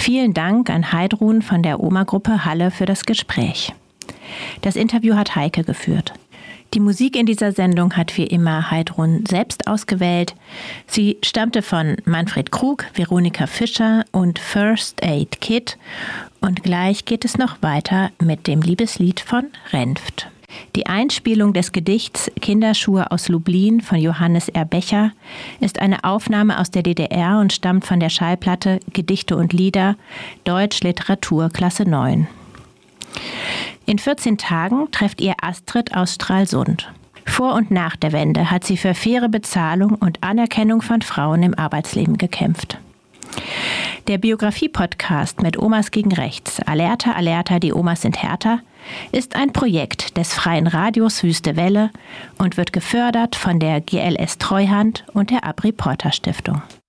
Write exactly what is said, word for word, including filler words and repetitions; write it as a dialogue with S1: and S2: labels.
S1: Vielen Dank an Heidrun von der Oma-Gruppe Halle für das Gespräch. Das Interview hat Heike geführt. Die Musik in dieser Sendung hat wie immer Heidrun selbst ausgewählt. Sie stammte von Manfred Krug, Veronika Fischer und First Aid Kit. Und gleich geht es noch weiter mit dem Liebeslied von Renft. Die Einspielung des Gedichts Kinderschuhe aus Lublin von Johannes R. Becher ist eine Aufnahme aus der D D R und stammt von der Schallplatte Gedichte und Lieder, Deutsch Literatur Klasse neun. In vierzehn Tagen trefft ihr Astrid aus Stralsund. Vor und nach der Wende hat sie für faire Bezahlung und Anerkennung von Frauen im Arbeitsleben gekämpft. Der Biografie-Podcast mit Omas gegen Rechts, Alerta, Alerta, die Omas sind härter, ist ein Projekt des Freien Radios Wüste Welle und wird gefördert von der G L S Treuhand und der Abri Porter Stiftung.